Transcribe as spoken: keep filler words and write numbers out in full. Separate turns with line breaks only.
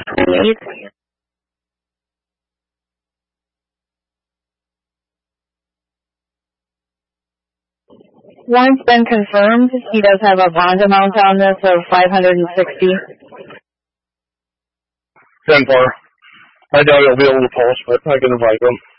Once been confirmed, he does have a bond amount on this of five hundred sixty.
ten four. I doubt he'll be able to post, but I can invite him.